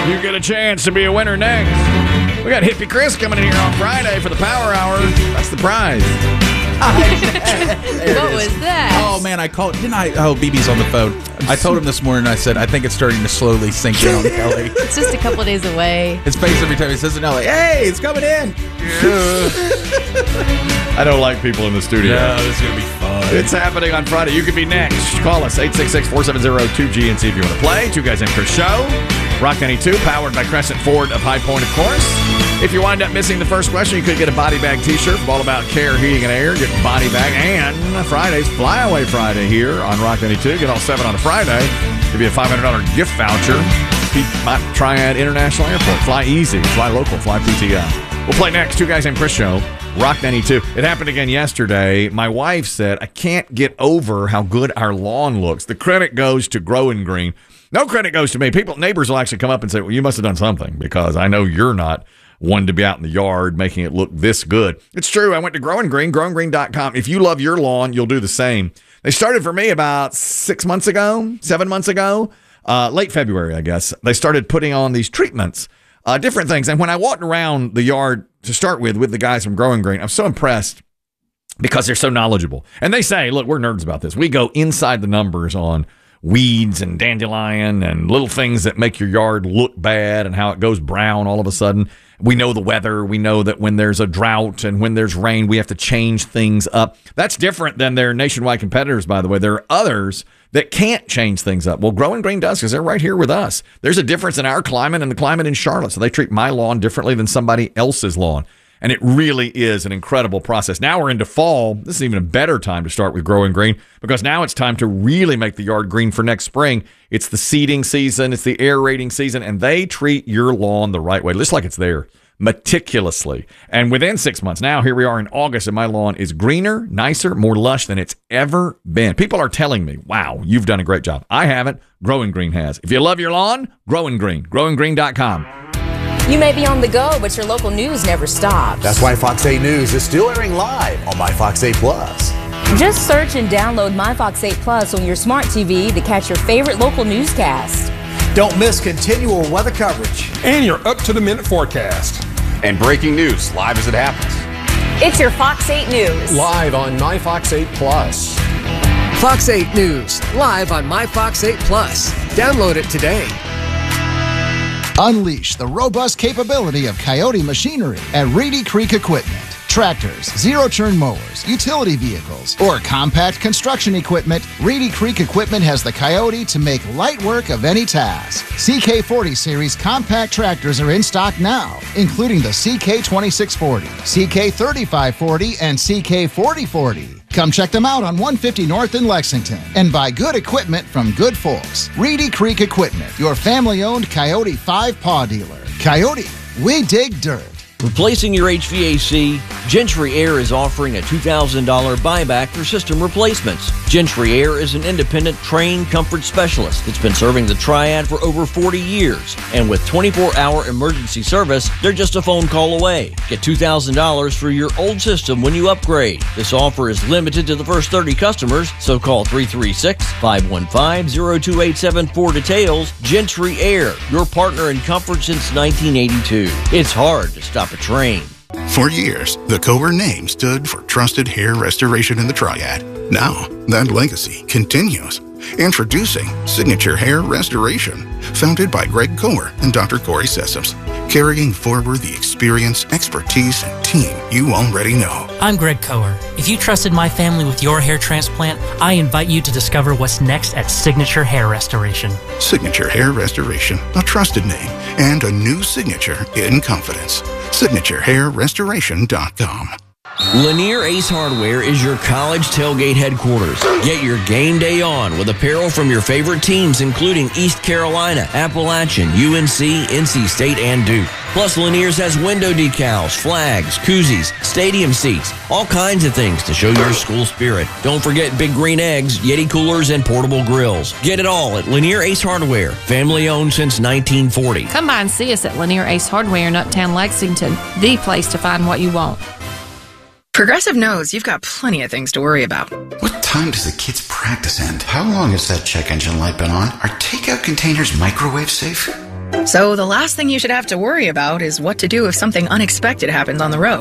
You get a chance to be a winner next. We got Hippie Chris coming in here on Friday for the Power Hour. That's the prize. What was that? Oh, man, I called. Didn't I? Oh, BB's on the phone. I told him this morning, I said, I think it's starting to slowly sink in on Kelly. It's just a couple days away. His face every time he says it now, like, hey, it's coming in. I don't like people in the studio. No, this is going to be fun. It's happening on Friday. You could be next. Call us, 866-470-2G, and see if you want to play. Two Guys in Chris Show. Rock 92, powered by Crescent Ford of High Point, of course. If you wind up missing the first question, you could get a body bag t-shirt from All About Care, Heating, and Air. Get a body bag. And Friday's Flyaway Friday here on Rock 92. Get all 7 on a Friday. Give you a $500 gift voucher. Triad International Airport. Fly easy. Fly local. Fly PTO. We'll play next. Two Guys Named Chris Show. Rock 92. It happened again yesterday. My wife said, I can't get over how good our lawn looks. The credit goes to Growing Green. No credit goes to me. Neighbors will actually come up and say, well, you must have done something because I know you're not one to be out in the yard making it look this good. It's true. I went to Growing Green, growinggreen.com. If you love your lawn, you'll do the same. They started for me about 7 months ago, late February, I guess. They started putting on these treatments, different things. And when I walked around the yard to start with the guys from Growing Green, I'm so impressed because they're so knowledgeable. And they say, look, we're nerds about this. We go inside the numbers on weeds and dandelion and little things that make your yard look bad and how it goes brown all of a sudden. We know the weather. We know that when there's a drought and when there's rain, we have to change things up. That's different than their nationwide competitors, by the way. There are others that can't change things up. Well, Growing Green does because they're right here with us. There's a difference in our climate and the climate in Charlotte. So they treat my lawn differently than somebody else's lawn. And it really is an incredible process. Now we're into fall. This is even a better time to start with Growing Green because now it's time to really make the yard green for next spring. It's the seeding season. It's the aerating season. And they treat your lawn the right way, just like it's there, meticulously. And within 6 months, now here we are in August, and my lawn is greener, nicer, more lush than it's ever been. People are telling me, wow, you've done a great job. I haven't. Growing Green has. If you love your lawn, Growing Green. growinggreen.com. You may be on the go, but your local news never stops. That's why Fox 8 News is still airing live on My Fox 8 Plus. Just search and download My Fox 8 Plus on your smart TV to catch your favorite local newscast. Don't miss continual weather coverage. And your up-to-the-minute forecast. And breaking news live as it happens. It's your Fox 8 News. Live on My Fox 8 Plus. Fox 8 News, live on My Fox 8 Plus. Download it today. Unleash the robust capability of Coyote machinery at Reedy Creek Equipment. Tractors, zero-turn mowers, utility vehicles, or compact construction equipment, Reedy Creek Equipment has the Coyote to make light work of any task. CK40 series compact tractors are in stock now, including the CK2640, CK3540, and CK4040. Come check them out on 150 North in Lexington and buy good equipment from good folks. Reedy Creek Equipment, your family-owned Coyote 5-paw dealer. Coyote, we dig dirt. Replacing your HVAC, Gentry Air is offering a $2,000 buyback for system replacements. Gentry Air is an independent, trained comfort specialist that's been serving the Triad for over 40 years. And with 24-hour emergency service, they're just a phone call away. Get $2,000 for your old system when you upgrade. This offer is limited to the first 30 customers, so call 336-515-0287 for details. Gentry Air, your partner in comfort since 1982. It's hard to stop a train. For years, the Kohler name stood for trusted hair restoration in the Triad. Now, that legacy continues. Introducing Signature Hair Restoration, founded by Greg Kohler and Dr. Corey Sessoms, carrying forward the experience, expertise, and team you already know. I'm Greg Kohler. If you trusted my family with your hair transplant, I invite you to discover what's next at Signature Hair Restoration. Signature Hair Restoration, a trusted name and a new signature in confidence. SignatureHairRestoration.com. Lanier Ace Hardware is your college tailgate headquarters. Get your game day on with apparel from your favorite teams, including East Carolina, Appalachian, UNC, NC State, and Duke. Plus, Lanier's has window decals, flags, koozies, stadium seats, all kinds of things to show your school spirit. Don't forget Big Green Eggs, Yeti coolers, and portable grills. Get it all at Lanier Ace Hardware, family owned since 1940. Come by and see us at Lanier Ace Hardware in Uptown Lexington, the place to find what you want. Progressive knows you've got plenty of things to worry about. What time does the kids' practice end? How long has that check engine light been on? Are takeout containers microwave safe? So the last thing you should have to worry about is what to do if something unexpected happens on the road.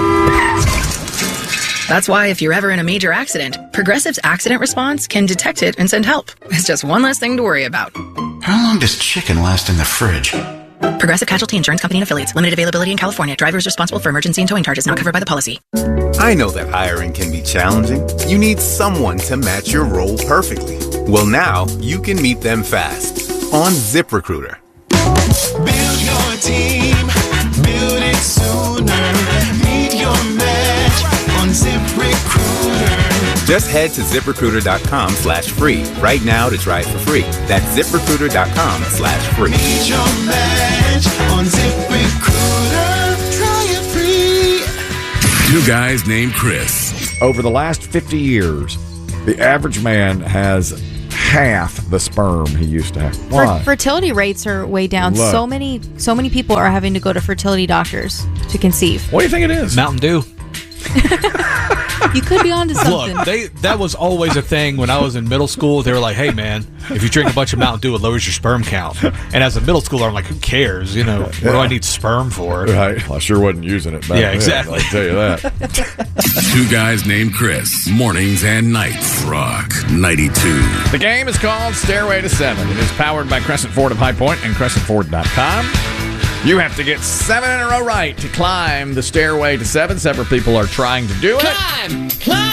That's why if you're ever in a major accident, Progressive's accident response can detect it and send help. It's just one less thing to worry about. How long does chicken last in the fridge? Progressive Casualty Insurance Company and Affiliates. Limited availability in California. Driver is responsible for emergency and towing charges not covered by the policy. I know that hiring can be challenging. You need someone to match your role perfectly. Well, now you can meet them fast on ZipRecruiter. Build your team, build it sooner. Meet your match on ZipRecruiter. Just head to ZipRecruiter.com/free right now to try it for free. That's ZipRecruiter.com/free. Meet your match on ZipRecruiter. Try it free. Two guys named Chris. Over the last 50 years, the average man has half the sperm he used to have. Why? Fertility rates are way down. Look. So many people are having to go to fertility doctors to conceive. What do you think it is? Mountain Dew. You could be onto something. Look, that was always a thing when I was in middle school. They were like, hey, man, if you drink a bunch of Mountain Dew, it lowers your sperm count. And as a middle schooler, I'm like, who cares? You know, what do I need sperm for? Right. Well, I sure wasn't using it back then. Exactly. I'll tell you that. Two guys named Chris. Mornings and nights. Rock 92. The game is called Stairway to 7. It is powered by Crescent Ford of High Point and CrescentFord.com. You have to get 7 in a row right to climb the Stairway to 7. Several people are trying to do it. Climb!